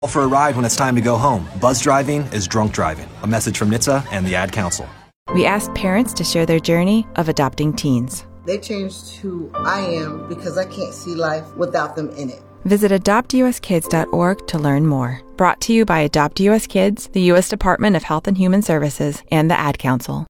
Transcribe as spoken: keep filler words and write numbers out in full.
For a ride when it's time to go home. Buzz driving is drunk driving. A message from N H T S A and the Ad Council. We asked parents to share their journey of adopting teens. They changed who I am because I can't see life without them in it. Visit adopt u s kids dot org to learn more. Brought to you by Adopt U S Kids, the U S Department of Health and Human Services, and the Ad Council.